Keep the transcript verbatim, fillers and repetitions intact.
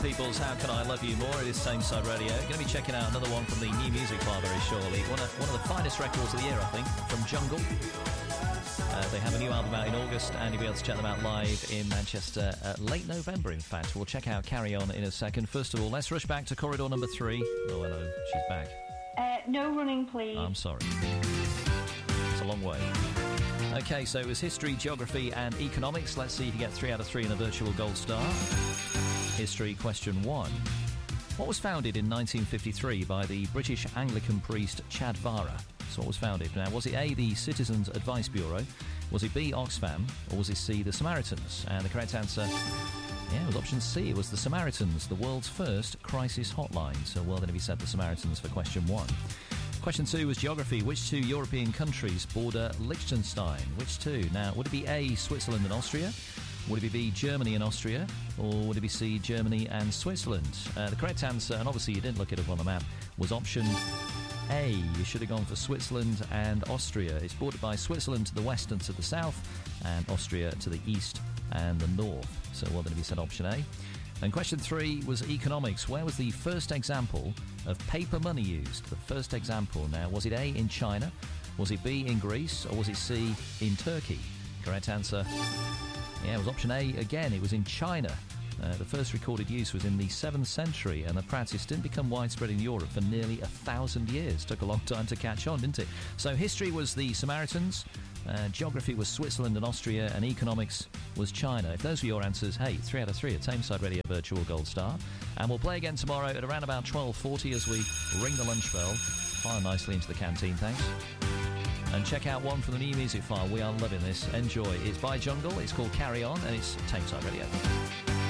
Peoples, How Can I Love You More? It is Tameside Radio. Going to be checking out another one from the New Music File very shortly. One of, one of the finest records of the year, I think, from Jungle. Uh, they have a new album out in August, and you'll be able to check them out live in Manchester uh, late November, in fact. We'll check out Carry On in a second. First of all, let's rush back to corridor number three. Oh, hello, she's back. Uh, no running, please. I'm sorry. It's a long way. OK, so it was history, geography and economics. Let's see if you get three out of three in a virtual gold star. History question one. What was founded in nineteen fifty-three by the British Anglican priest Chad Vara? So what was founded? Now, was it A, the Citizens Advice Bureau? Was it B, Oxfam? Or was it C, the Samaritans? And the correct answer, yeah, it was option C. It was the Samaritans, the world's first crisis hotline. So well done if you said the Samaritans for question one. Question two was geography. Which two European countries border Liechtenstein? Which two? Now, would it be A, Switzerland and Austria? Would it be B, Germany and Austria? Or would it be C, Germany and Switzerland? Uh, the correct answer, and obviously you didn't look it up on the map, was option A. You should have gone for Switzerland and Austria. It's bordered by Switzerland to the west and to the south, and Austria to the east and the north. So well done if you said option A. And question three was economics. Where was the first example of paper money used? The first example. Now, was it A, in China? Was it B, in Greece? Or was it C, in Turkey? Correct answer, yeah, it was option A again. It was in China. Uh, the first recorded use was in the seventh century, and the practice didn't become widespread in Europe for nearly a thousand years. Took a long time to catch on, didn't it? So history was the Samaritans, uh, geography was Switzerland and Austria, and economics was China. If those were your answers, hey, three out of three at Tameside Radio Virtual Gold Star. And we'll play again tomorrow at around about twelve forty as we ring the lunch bell. Fire nicely into the canteen, thanks. And check out one from the New Music File. We are loving this. Enjoy. It's by Jungle, it's called Carry On, and it's Tameside Radio.